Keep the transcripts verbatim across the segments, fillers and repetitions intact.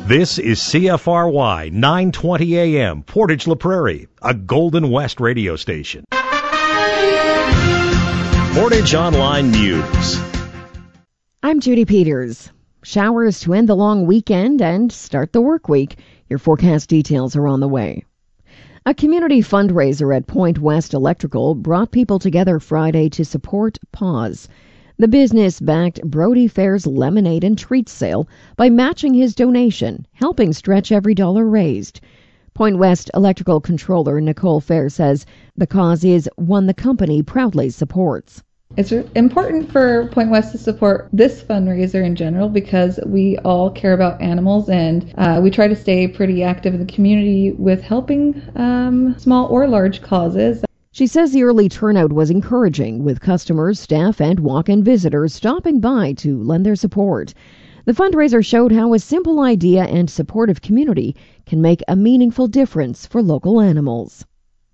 This is C F R Y nine twenty A M, Portage La Prairie, a Golden West radio station. Portage Online News. I'm Judy Peters. Showers to end the long weekend and start the work week. Your forecast details are on the way. A community fundraiser at Point West Electrical brought people together Friday to support Pause, the business-backed Brody Fair's lemonade and treats sale, by matching his donation, helping stretch every dollar raised. Point West Electrical Controller Nicole Fair says the cause is one the company proudly supports. It's important for Point West to support this fundraiser in general because we all care about animals, and uh, we try to stay pretty active in the community with helping um, small or large causes. She says the early turnout was encouraging, with customers, staff, and walk-in visitors stopping by to lend their support. The fundraiser showed how a simple idea and supportive community can make a meaningful difference for local animals.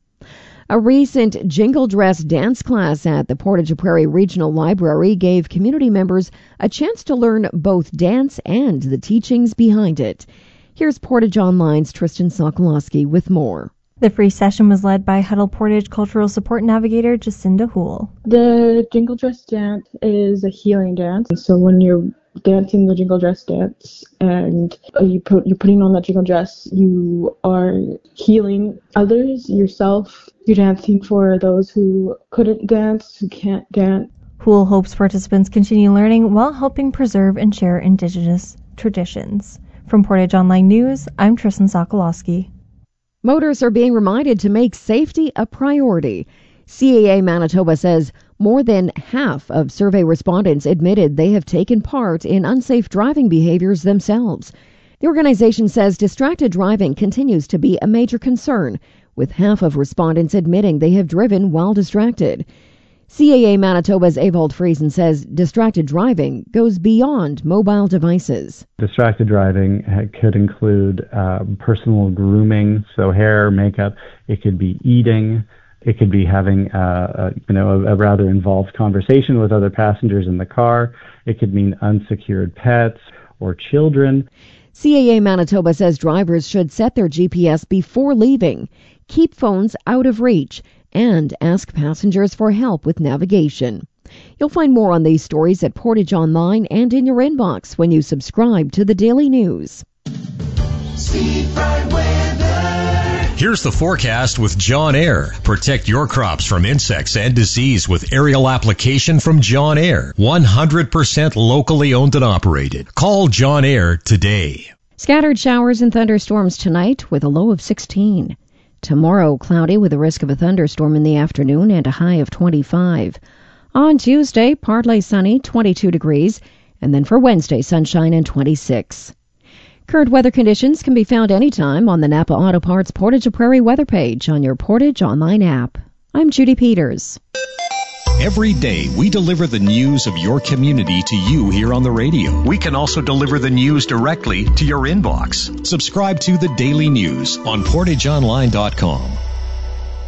A recent jingle dress dance class at the Portage Prairie Regional Library gave community members a chance to learn both dance and the teachings behind it. Here's Portage Online's Tristan Sokolowski with more. The free session was led by Huddle Portage Cultural Support Navigator Jacinda Houle. The jingle dress dance is a healing dance. So when you're dancing the jingle dress dance and you put, you're putting on that jingle dress, you are healing others, yourself. You're dancing for those who couldn't dance, who can't dance. Houle hopes participants continue learning while helping preserve and share Indigenous traditions. From Portage Online News, I'm Tristan Sokolowski. Motorists are being reminded to make safety a priority. C A A Manitoba says more than half of survey respondents admitted they have taken part in unsafe driving behaviors themselves. The organization says distracted driving continues to be a major concern, with half of respondents admitting they have driven while distracted. C A A Manitoba's Ewald Friesen says distracted driving goes beyond mobile devices. Distracted driving could include uh, personal grooming, so hair, makeup. It could be eating. It could be having uh, a, you know, a, a rather involved conversation with other passengers in the car. It could mean unsecured pets or children. C A A Manitoba says drivers should set their G P S before leaving, keep phones out of reach, and ask passengers for help with navigation. You'll find more on these stories at Portage Online and in your inbox when you subscribe to the Daily News. Here's the forecast with John Air. Protect your crops from insects and disease with aerial application from John Air. one hundred percent locally owned and operated. Call John Air today. Scattered showers and thunderstorms tonight with a low of sixteen. Tomorrow, cloudy with a risk of a thunderstorm in the afternoon and a high of twenty-five. On Tuesday, partly sunny, twenty-two degrees. And then for Wednesday, sunshine and twenty-six. Current weather conditions can be found anytime on the Napa Auto Parts Portage Prairie weather page on your Portage Online app. I'm Judy Peters. Every day, we deliver the news of your community to you here on the radio. We can also deliver the news directly to your inbox. Subscribe to the Daily News on portage online dot com.